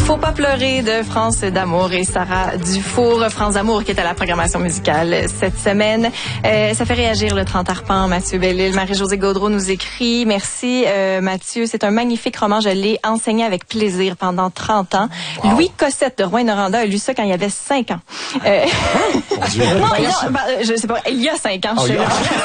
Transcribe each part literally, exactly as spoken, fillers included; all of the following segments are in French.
Faut pas pleurer de France d'amour et Sarah Dufour. France d'amour qui est à la programmation musicale cette semaine. Euh, ça fait réagir le trente arpents. Mathieu Bellil, Marie-Josée Gaudreau nous écrit. Merci euh, Mathieu, c'est un magnifique roman. Je l'ai enseigné avec plaisir pendant trente ans. Wow. Louis Cossette de Rouyn-Noranda a lu ça quand il avait cinq ans. Euh... non, il y a, bah, je sais pas, il y a cinq ans. Oh, je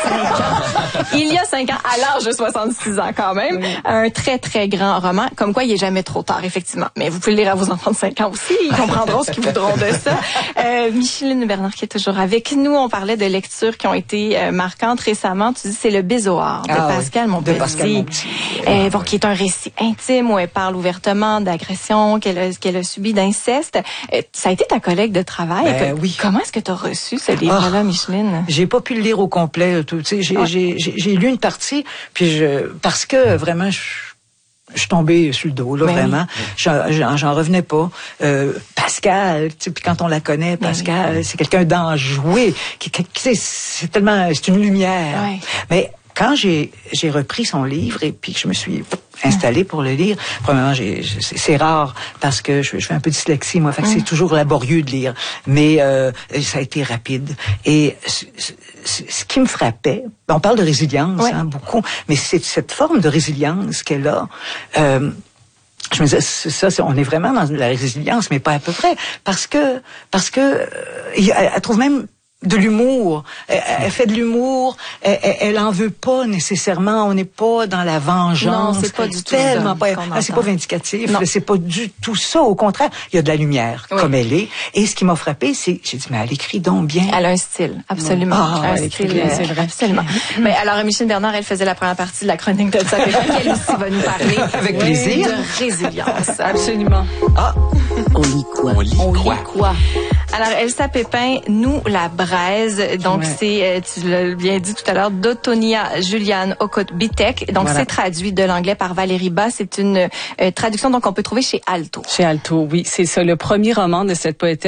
sais il y a cinq ans, à l'âge de soixante-six ans quand même. Oui. Un très très grand roman. Comme quoi, il est jamais trop tard, effectivement. Mais vous pouvez le lire à vos enfants de cinq ans aussi. Ils comprendront ce qu'ils voudront de ça. Euh, Micheline Bernard qui est toujours avec nous. On parlait de lectures qui ont été euh, marquantes récemment. Tu dis c'est Le Bézoard de ah, Pascal oui. Monpetit. De Pascal Monpetit. Euh, bon, qui est un récit intime où elle parle ouvertement d'agression qu'elle a, qu'elle a subi, d'inceste. Euh, ça a été ta collègue de travail. Ben, que, oui. Comment est-ce que tu as reçu ce livre-là, oh, Micheline? J'ai pas pu le lire au complet. Tu sais, j'ai, ouais. j'ai, j'ai, j'ai lu une partie, puis je, parce que vraiment, je, je suis tombée sur le dos, là, ben vraiment. Oui. J'en, j'en, j'en revenais pas. Euh, Pascal, tu sais, puis quand on la connaît, Pascal, oui. c'est quelqu'un d'enjoué. Qui, qui, qui, c'est tellement, c'est une lumière. Oui. Mais quand j'ai, j'ai repris son livre et puis que je me suis installée pour le lire, premièrement, j'ai, c'est, c'est rare parce que je, je fais un peu de dyslexie, moi, fait que mm. c'est toujours laborieux de lire. Mais euh, ça a été rapide. Et c- c- ce qui me frappait, on parle de résilience, ouais. hein, beaucoup, mais c'est cette forme de résilience qu'elle a. Euh, je me disais, ça, c'est, on est vraiment dans la résilience, mais pas à peu près, parce que parce que euh, elle, elle trouve même de l'humour. Elle, elle fait de l'humour. Elle, elle, elle en veut pas nécessairement. On n'est pas dans la vengeance. Non, c'est pas du tout tellement pas. Ah, c'est pas vindicatif. C'est pas du tout ça. Au contraire, il y a de la lumière oui. comme elle est. Et ce qui m'a frappé, c'est, j'ai dit, mais elle écrit donc bien. Elle a un style, absolument. Ah, un elle style, écrit bien, c'est vrai, absolument. Mais alors, Micheline Bernard, elle faisait la première partie de la chronique de ça. Elle aussi va nous parler avec plaisir de résilience. Absolument. Ah, on lit quoi? On lit on quoi? Lit quoi? Alors, Elsa Pépin, Nous la braise. Donc, ouais. c'est, euh, tu l'as bien dit tout à l'heure, d'Otonia Juliane Okot-Bitek. Donc, voilà. C'est traduit de l'anglais par Valérie Bas. C'est une euh, traduction donc on peut trouver chez Alto. Chez Alto, oui. C'est ça, le premier roman de cette poétesse.